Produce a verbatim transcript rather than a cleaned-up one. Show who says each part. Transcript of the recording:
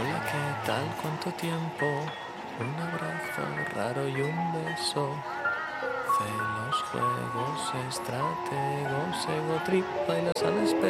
Speaker 1: Hola, ¿qué tal? ¿Cuánto tiempo? Un abrazo raro y un beso. Celos, juegos, estrategos, ego trip, bailas al espejo.